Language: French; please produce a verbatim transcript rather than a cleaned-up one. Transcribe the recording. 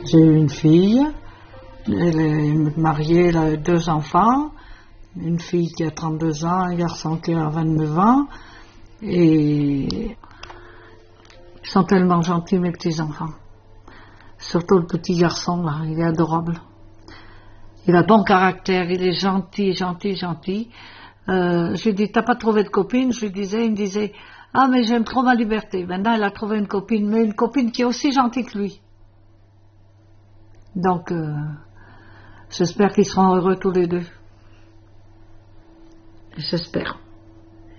J'ai eu une fille, elle est mariée, elle a deux enfants, une fille qui a trente-deux ans, un garçon qui a vingt-neuf ans, et ils sont tellement gentils mes petits-enfants. Surtout le petit garçon là, il est adorable. Il a bon caractère, il est gentil, gentil, gentil. Euh, je lui dis, t'as pas trouvé de copine? Je lui disais, il me disait, ah mais j'aime trop ma liberté. Maintenant il a trouvé une copine, mais une copine qui est aussi gentille que lui. Donc euh, j'espère qu'ils seront heureux tous les deux. J'espère.